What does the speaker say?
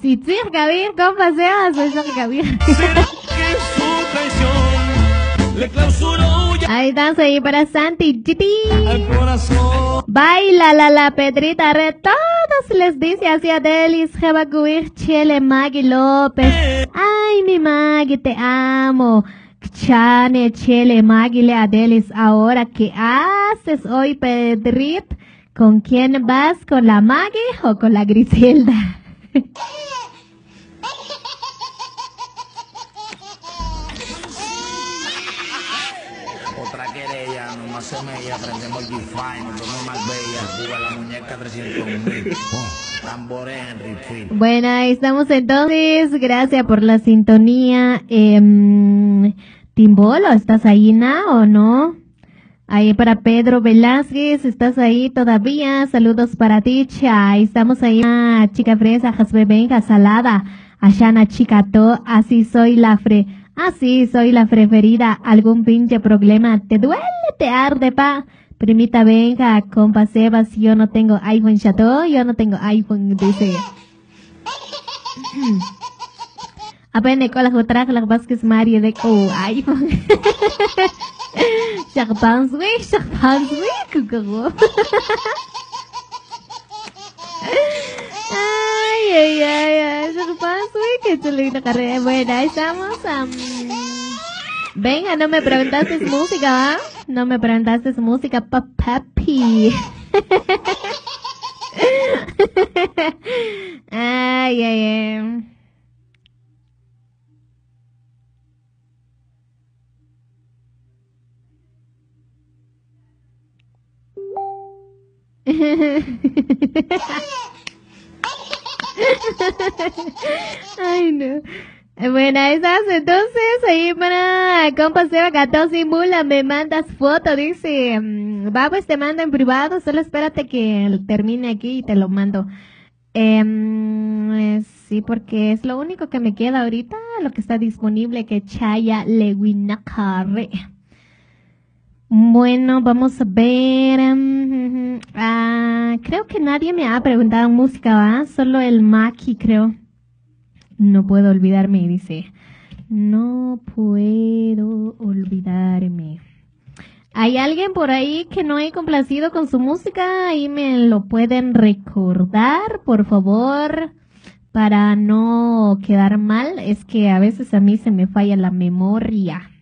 Si Sir Kabir, ¿cómo paseas? Soy Sir Kabir. ¿Será que su traición le clausuró ya Ahí estás ahí para Santi Giti. al corazón? Baila la Pedrita Red. Todos les dice así a Delis, Jeba Cubir, Chele, Maggie López. Ay, mi Maggie, te amo. Chane, Chele, Maggie, Adelis. Ahora, ¿qué haces hoy, Pedrit? ¿Con quién vas? ¿Con la Maggie o con la Griselda? Otra querella, nomás se me ella, prendemos el G5, nos vemos más bella, juega la muñeca 300.000. Tambores en refill. Bueno, ahí estamos entonces. Gracias por la sintonía. Timbolo, ¿estás ahí, o no? Ahí para Pedro Velázquez, ¿estás ahí todavía? Saludos para ti, Ahí estamos ahí. Chica fresa, Jasbe Benja, Salada, Ashana Chicato, así soy la preferida. ¿Algún pinche problema? ¿Te duele? ¿Te arde, pa? Primita Benja, compa Sebas, yo no tengo iPhone, Chato, yo no tengo iPhone, dice. Apende con la jutra, la Vázquez Mario de iPhone. Chakpansui, kukugo. Ay, Chakpansui, que chulina carrera. Bueno, ahí estamos. Venga, no me preguntaste música, ¿va? No me preguntaste música, papi. Ay. Ay, no. Bueno, ahí estás entonces, ahí para compa Seba Gato Simula, me mandas foto, dice, va, pues te mando en privado, solo espérate que termine aquí y te lo mando. Sí, porque es lo único que me queda ahorita, lo que está disponible, que Chaya Lewinakare. Bueno, vamos a ver. Creo que nadie me ha preguntado música, ¿va? Solo el Maki, creo. No puedo olvidarme, dice. No puedo olvidarme. ¿Hay alguien por ahí que no he complacido con su música? Ahí me lo pueden recordar, por favor, para no quedar mal. Es que a veces a mí se me falla la memoria.